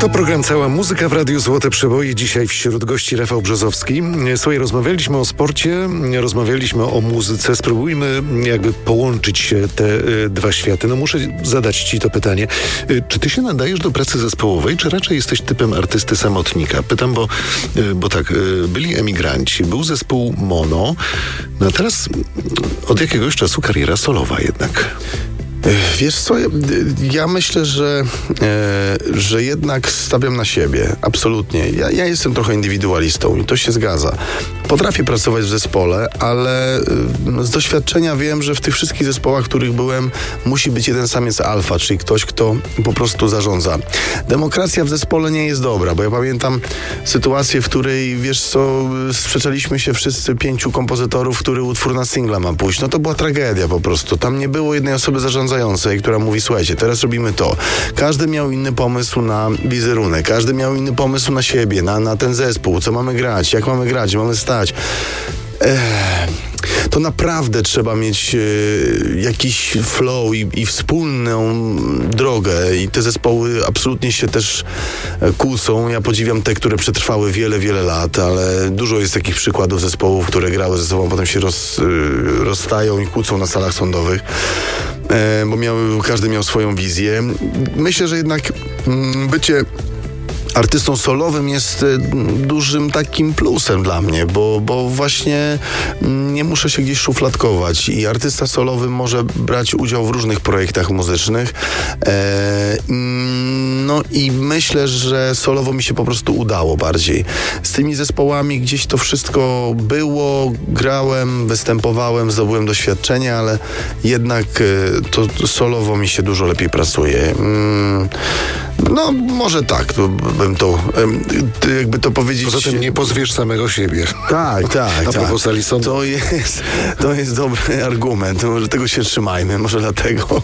To program Cała Muzyka w Radiu Złote Przeboje. Dzisiaj wśród gości Rafał Brzozowski. Słuchaj, rozmawialiśmy o sporcie, rozmawialiśmy o muzyce. Spróbujmy jakby połączyć te dwa światy. No muszę zadać ci to pytanie. Czy ty się nadajesz do pracy zespołowej, czy raczej jesteś typem artysty samotnika? Pytam, bo tak, byli emigranci, był zespół Mono, no a teraz od jakiegoś czasu kariera solowa jednak. Wiesz co, ja myślę, że jednak stawiam na siebie, absolutnie. Ja jestem trochę indywidualistą i to się zgadza. Potrafię pracować w zespole, ale z doświadczenia wiem, że w tych wszystkich zespołach, w których byłem, musi być jeden samiec alfa, czyli ktoś, kto po prostu zarządza. Demokracja w zespole nie jest dobra, bo ja pamiętam sytuację, w której, wiesz co, sprzeczaliśmy się wszyscy 5 kompozytorów, który utwór na singla ma pójść. No to była tragedia po prostu. Tam nie było jednej osoby zarządzającej, która mówi, słuchajcie, teraz robimy to. Każdy miał inny pomysł na wizerunek, każdy miał inny pomysł na siebie, na ten zespół, co mamy grać, jak mamy grać, mamy stać. To naprawdę trzeba mieć jakiś flow i wspólną drogę i te zespoły absolutnie się też kłócą. Ja podziwiam te, które przetrwały wiele, wiele lat, ale dużo jest takich przykładów zespołów, które grały ze sobą, potem się rozstają i kłócą na salach sądowych, bo każdy miał swoją wizję. Myślę, że jednak bycie artystą solowym jest dużym takim plusem dla mnie, bo właśnie nie muszę się gdzieś szufladkować i artysta solowy może brać udział w różnych projektach muzycznych. No i myślę, że solowo mi się po prostu udało bardziej. Z tymi zespołami gdzieś to wszystko było, grałem, występowałem, zdobyłem doświadczenie, ale jednak to solowo mi się dużo lepiej pracuje. No, może tak, bym to, jakby to powiedzieć... Poza tym nie pozwiesz samego siebie. Tak. A propos sali sądu. To jest dobry argument, może tego się trzymajmy, może dlatego.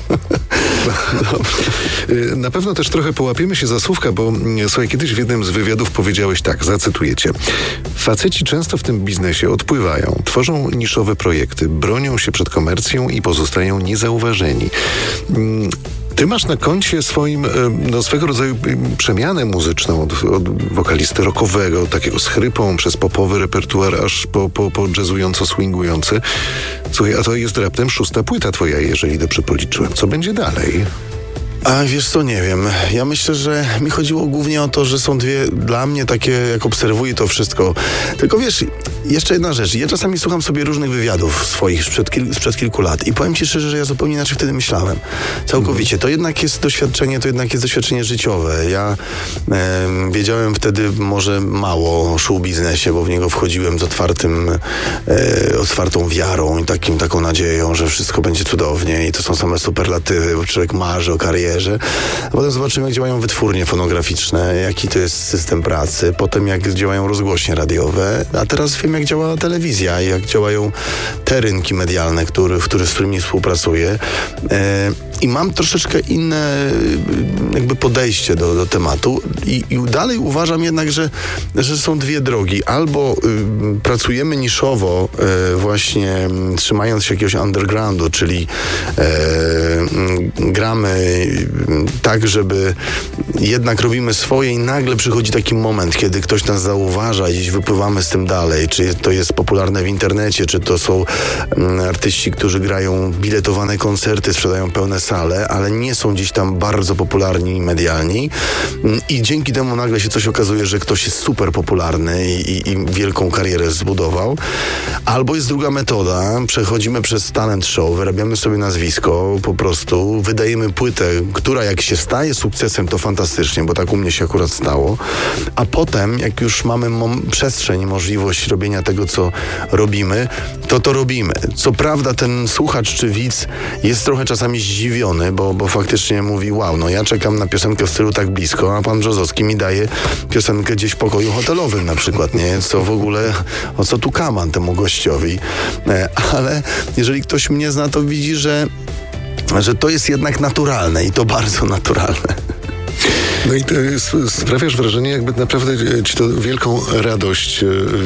Na pewno też trochę połapiemy się za słówka, bo słuchaj, kiedyś w jednym z wywiadów powiedziałeś tak, zacytuję cię. Faceci często w tym biznesie odpływają, tworzą niszowe projekty, bronią się przed komercją i pozostają niezauważeni. Ty masz na koncie swoim, swego rodzaju przemianę muzyczną od wokalisty rockowego, takiego z chrypą, przez popowy repertuar, aż po jazzująco-swingujący. Słuchaj, a to jest raptem 6. płyta twoja, jeżeli dobrze policzyłem. Co będzie dalej? A wiesz co, nie wiem. Ja myślę, że mi chodziło głównie o to, że są dwie dla mnie takie, jak obserwuję to wszystko. Tylko wiesz, jeszcze jedna rzecz. Ja czasami słucham sobie różnych wywiadów swoich sprzed kilku lat i powiem ci szczerze, że ja zupełnie inaczej wtedy myślałem. Całkowicie. To jednak jest doświadczenie życiowe. Ja wiedziałem wtedy może mało o show biznesie, bo w niego wchodziłem z otwartą wiarą i taką nadzieją, że wszystko będzie cudownie i to są same superlatywy, bo człowiek marzy o karierze. A potem zobaczymy, jak działają wytwórnie fonograficzne, jaki to jest system pracy, potem jak działają rozgłośnie radiowe, a teraz wiem, jak działa telewizja i jak działają te rynki medialne, z którymi współpracuję. I mam troszeczkę inne jakby podejście do tematu i dalej uważam jednak, że są dwie drogi. Albo pracujemy niszowo, właśnie trzymając się jakiegoś undergroundu, czyli gramy tak, żeby jednak robimy swoje i nagle przychodzi taki moment, kiedy ktoś nas zauważa i gdzieś wypływamy z tym dalej. Czy to jest popularne w internecie, czy to są artyści, którzy grają biletowane koncerty, sprzedają pełne sale, ale nie są gdzieś tam bardzo popularni i medialni. I dzięki temu nagle się coś okazuje, że ktoś jest super popularny i wielką karierę zbudował. Albo jest druga metoda. Przechodzimy przez talent show, wyrabiamy sobie nazwisko, po prostu wydajemy płytę, która jak się staje sukcesem, to fantastycznie, bo tak u mnie się akurat stało. A potem, jak już mamy przestrzeń i możliwość robienia tego, co robimy, to robimy. Co prawda ten słuchacz czy widz jest trochę czasami zdziwiony, bo faktycznie mówi, wow, no ja czekam na piosenkę w stylu tak blisko, a pan Brzozowski mi daje piosenkę gdzieś w pokoju hotelowym na przykład, nie? Co w ogóle, o co tu kaman temu gościowi. Ale jeżeli ktoś mnie zna, to widzi, że to jest jednak naturalne i to bardzo naturalne. No i sprawiasz wrażenie, jakby naprawdę ci to wielką radość,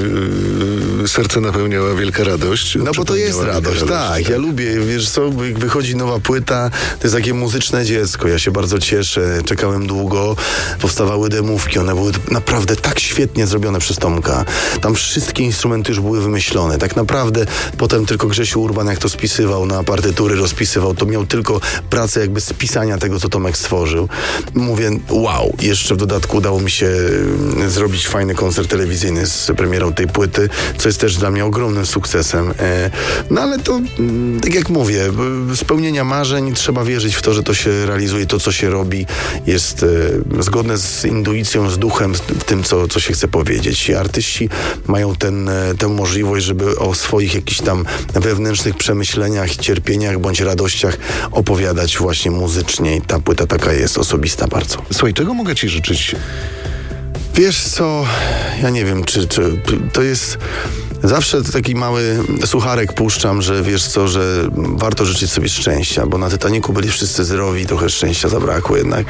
serce napełniała wielka radość. No bo to jest radość, tak. Ja lubię, wiesz co, jak wychodzi nowa płyta, to jest takie muzyczne dziecko. Ja się bardzo cieszę, czekałem długo, powstawały demówki, one były naprawdę tak świetnie zrobione przez Tomka. Tam wszystkie instrumenty już były wymyślone. Tak naprawdę potem tylko Grzesiu Urban, jak to spisywał na partytury, rozpisywał, to miał tylko pracę jakby spisania tego, co Tomek stworzył. Mówię, wow, jeszcze w dodatku udało mi się zrobić fajny koncert telewizyjny z premierą tej płyty, co jest też dla mnie ogromnym sukcesem. No ale to, tak jak mówię, spełnienia marzeń, trzeba wierzyć w to, że to się realizuje, to, co się robi, jest zgodne z intuicją, z duchem, w tym, co się chce powiedzieć. I artyści mają tę możliwość, żeby o swoich jakichś tam wewnętrznych przemyśleniach, cierpieniach bądź radościach opowiadać właśnie muzycznie. I ta płyta taka jest osobista bardzo. Słuchaj, czego mogę ci życzyć? Wiesz co, ja nie wiem, czy to jest... Zawsze taki mały sucharek puszczam, że wiesz co, że warto życzyć sobie szczęścia, bo na Titanicu byli wszyscy zdrowi, trochę szczęścia zabrakło jednak.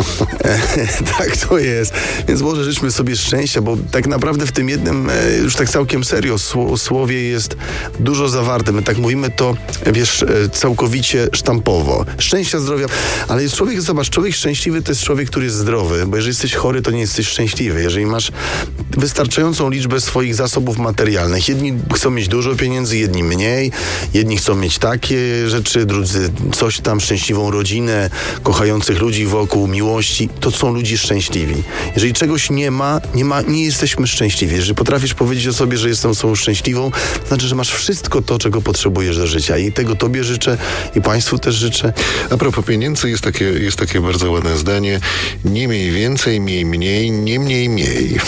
Tak to jest. Więc może życzmy sobie szczęścia, bo tak naprawdę w tym jednym, już tak całkiem serio, słowie jest dużo zawarte. My tak mówimy to, wiesz, całkowicie sztampowo. Szczęścia, zdrowia. Ale jest człowiek, zobacz, człowiek szczęśliwy to jest człowiek, który jest zdrowy, bo jeżeli jesteś chory, to nie jesteś szczęśliwy. Jeżeli masz wystarczającą liczbę swoich zasobów materialnych, jedni chcą mieć dużo pieniędzy, jedni mniej, jedni chcą mieć takie rzeczy, drudzy coś tam, szczęśliwą rodzinę, kochających ludzi wokół, miłości, to są ludzie szczęśliwi. Jeżeli czegoś nie jesteśmy szczęśliwi. Jeżeli potrafisz powiedzieć o sobie, że jestem osobą szczęśliwą, to znaczy, że masz wszystko to, czego potrzebujesz do życia. I tego tobie życzę, i państwu też życzę. A propos pieniędzy, jest takie bardzo ładne zdanie. Nie miej więcej, miej mniej, nie mniej mniej.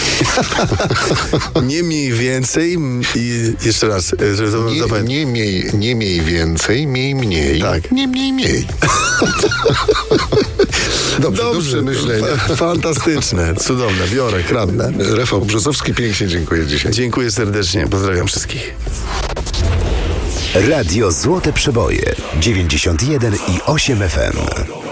Nie miej więcej i jeszcze raz. Nie miej więcej, miej mniej, tak. Nie mniej mniej. Dobrze, do przemyślenia. Fantastyczne, cudowne, biorę, kradnę. Rafał Brzozowski, pięknie dziękuję dzisiaj. Dziękuję serdecznie, pozdrawiam wszystkich. Radio Złote Przeboje 91,8 FM.